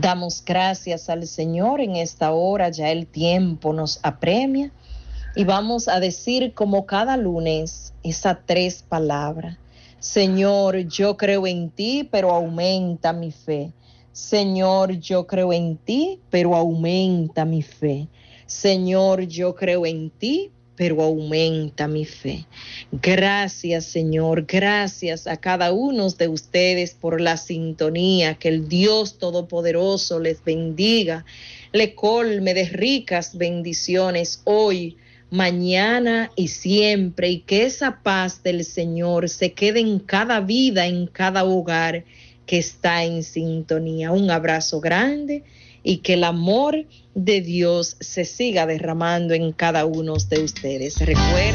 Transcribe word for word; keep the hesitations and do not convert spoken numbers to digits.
Damos gracias al Señor en esta hora, ya el tiempo nos apremia y vamos a decir como cada lunes esas tres palabras. Señor, yo creo en ti, pero aumenta mi fe. Señor, yo creo en ti, pero aumenta mi fe. Señor, yo creo en ti, pero aumenta mi fe. Gracias, Señor, gracias a cada uno de ustedes por la sintonía, que el Dios Todopoderoso les bendiga, le colme de ricas bendiciones hoy, mañana y siempre, y que esa paz del Señor se quede en cada vida, en cada hogar que está en sintonía. Un abrazo grande y que el amor de Dios se siga derramando en cada uno de ustedes. Recuerden